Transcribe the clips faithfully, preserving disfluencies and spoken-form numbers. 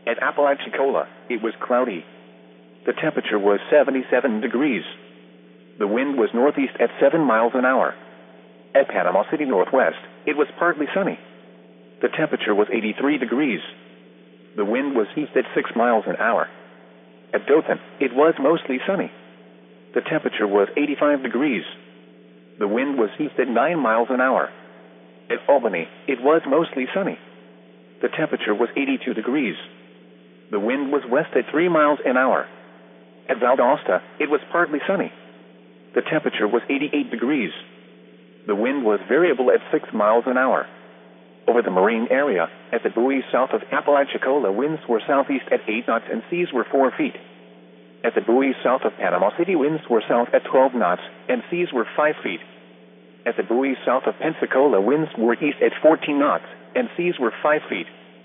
At Apalachicola, it was cloudy. The temperature was seventy-seven degrees. The wind was northeast at seven miles an hour. At Panama City Northwest, it was partly sunny. The temperature was eighty-three degrees. The wind was east at six miles an hour. At Dothan, it was mostly sunny. The temperature was eighty-five degrees. The wind was east at nine miles an hour. At Albany, it was mostly sunny. The temperature was eighty-two degrees. The wind was west at three miles an hour. At Valdosta, it was partly sunny. The temperature was eighty-eight degrees. The wind was variable at six miles an hour. Over the marine area, at the buoys south of Apalachicola, winds were southeast at eight knots and seas were four feet. At the buoys south of Panama City, winds were south at twelve knots and seas were five feet. At the buoys south of Pensacola, winds were east at fourteen knots and seas were five feet.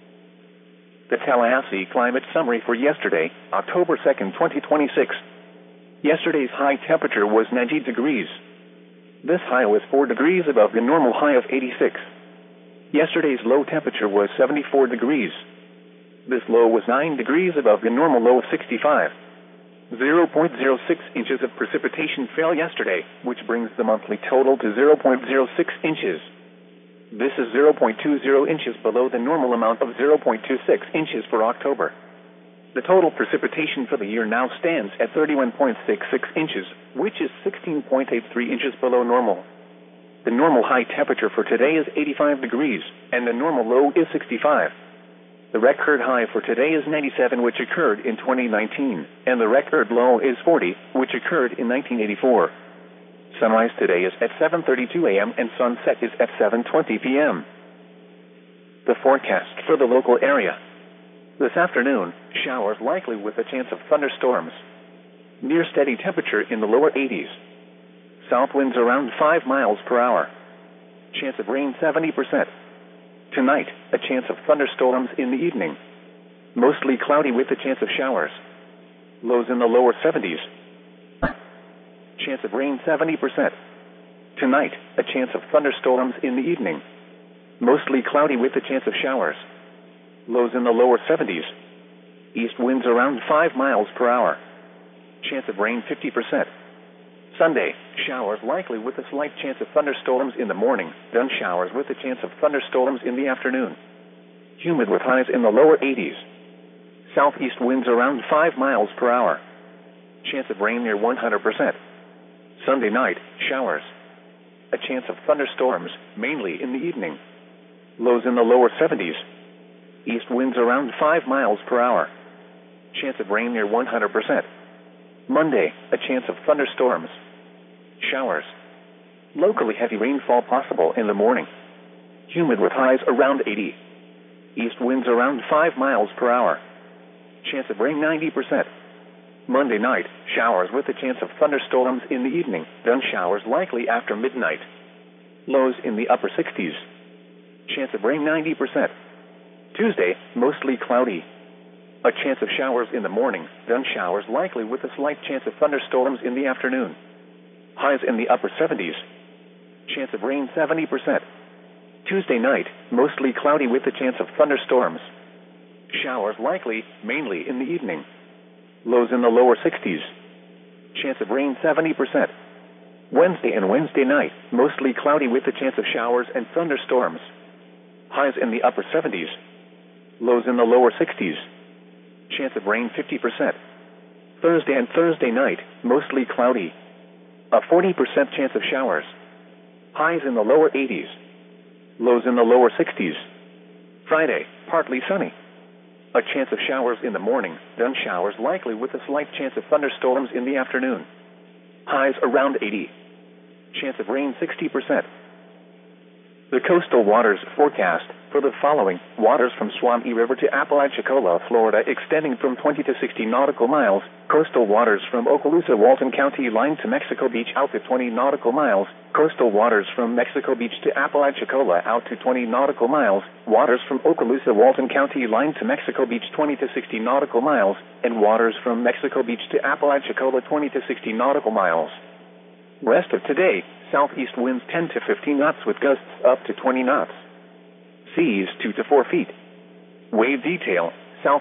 The Tallahassee climate summary for yesterday, October second, twenty twenty-six. Yesterday's high temperature was ninety degrees. This high was four degrees above the normal high of eighty-six. Yesterday's low temperature was seventy-four degrees. This low was nine degrees above the normal low of sixty-five. zero point zero six inches of precipitation fell yesterday, which brings the monthly total to zero point zero six inches. This is zero point two zero inches below the normal amount of zero point two six inches for October. The total precipitation for the year now stands at thirty-one point six six inches, which is sixteen point eight three inches below normal. The normal high temperature for today is eighty-five degrees, and the normal low is sixty-five. The record high for today is ninety-seven, which occurred in twenty nineteen, and the record low is forty, which occurred in nineteen eighty-four. Sunrise today is at seven thirty-two a m and sunset is at seven twenty p m The forecast for the local area. This afternoon, showers likely with a chance of thunderstorms. Near steady temperature in the lower eighties. South winds around five miles per hour. Chance of rain seventy percent. Tonight, a chance of thunderstorms in the evening. Mostly cloudy with a chance of showers. Lows in the lower seventies. Chance of rain seventy percent. Tonight, a chance of thunderstorms in the evening. Mostly cloudy with a chance of showers. Lows in the lower seventies. East winds around five miles per hour. Chance of rain fifty percent. Sunday, showers likely with a slight chance of thunderstorms in the morning, then showers with a chance of thunderstorms in the afternoon. Humid with highs in the lower eighties. Southeast winds around five miles per hour. Chance of rain near one hundred percent. Sunday night, showers. A chance of thunderstorms, mainly in the evening. Lows in the lower seventies. East winds around five miles per hour. Chance of rain near one hundred percent. Monday, a chance of thunderstorms. Showers. Locally heavy rainfall possible in the morning. Humid with highs around eighty. East winds around five miles per hour. Chance of rain ninety percent. Monday night, showers with a chance of thunderstorms in the evening, then showers likely after midnight. Lows in the upper sixties. Chance of rain ninety percent. Tuesday, mostly cloudy. A chance of showers in the morning, then showers likely with a slight chance of thunderstorms in the afternoon. Highs in the upper seventies. Chance of rain seventy percent. Tuesday night, mostly cloudy with a chance of thunderstorms. Showers likely, mainly in the evening. Lows in the lower sixties. Chance of rain seventy percent. Wednesday and Wednesday night, mostly cloudy with a chance of showers and thunderstorms. Highs in the upper seventies. Lows in the lower sixties. Chance of rain fifty percent. Thursday and Thursday night, mostly cloudy. A forty percent chance of showers. Highs in the lower eighties. Lows in the lower sixties. Friday, partly sunny. A chance of showers in the morning, then showers likely with a slight chance of thunderstorms in the afternoon. Highs around eighty. Chance of rain sixty percent. The coastal waters forecast for the following: waters from Suwannee River to Apalachicola, Florida, extending from twenty to sixty nautical miles. Coastal waters from Okaloosa, Walton County line to Mexico Beach out to twenty nautical miles. Coastal waters from Mexico Beach to Apalachicola out to twenty nautical miles. Waters from Okaloosa, Walton County line to Mexico Beach twenty to sixty nautical miles. And waters from Mexico Beach to Apalachicola twenty to sixty nautical miles. Rest of today, southeast winds ten to fifteen knots with gusts up to twenty knots. Seas two to four feet. Wave detail